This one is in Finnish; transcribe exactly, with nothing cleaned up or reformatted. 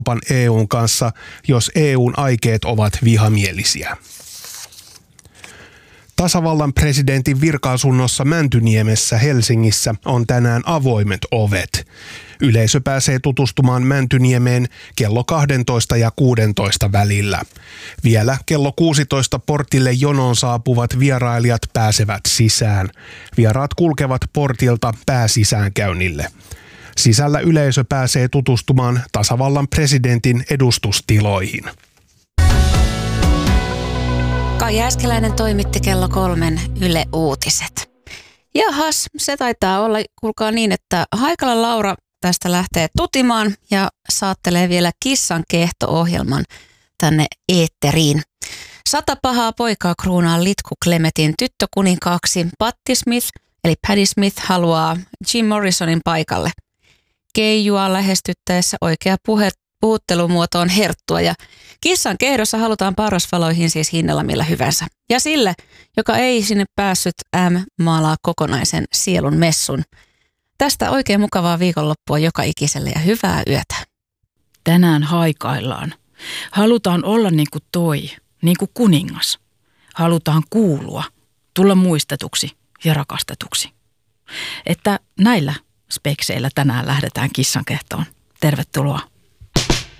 E U:n kanssa, jos E U:n aikeet ovat vihamielisiä. Tasavallan presidentin virka-asunnossa Mäntyniemessä Helsingissä on tänään avoimet ovet. Yleisö pääsee tutustumaan Mäntyniemeen kello kaksitoista ja kuusitoista välillä. Vielä kello kuusitoista portille jonoon saapuvat vierailijat pääsevät sisään. Vieraat kulkevat portilta pääsisäänkäynnille. Sisällä yleisö pääsee tutustumaan tasavallan presidentin edustustiloihin. Kai Jääskeläinen toimitti kello kolmen Yle Uutiset. Jahas, se taitaa olla, kuulkaa niin, että Haikalan Laura tästä lähtee tutimaan ja saattelee vielä Kissan kehto-ohjelman tänne eetteriin. Sata pahaa poikaa kruunaa Litku Clemetin tyttökuninkaaksi. Patti Smith eli Paddy Smith haluaa Jim Morrisonin paikalle. Keijua lähestyttäessä oikea puhe, puhuttelumuoto on herttua ja Kissan kehdossa halutaan parrasvaloihin siis hinnalla millä hyvänsä. Ja sille, joka ei sinne päässyt, M maalaa kokonaisen sielun messun. Tästä oikein mukavaa viikonloppua joka ikiselle ja hyvää yötä. Tänään haikaillaan. Halutaan olla niin kuin toi, niin kuin kuningas. Halutaan kuulua, tulla muistetuksi ja rakastetuksi. Että näillä spekseillä tänään lähdetään Kissan kehtoon. Tervetuloa.